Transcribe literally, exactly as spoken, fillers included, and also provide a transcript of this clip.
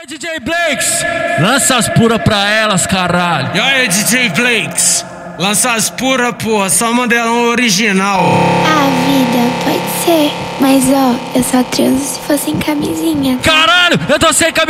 D J Blakes, lança as puras pra elas, caralho. E aí, D J Blakes, lança as puras, porra, só modelão original. Ah, vida, pode ser. Mas ó, eu só transo se for sem camisinha. Caralho, eu tô sem camisinha.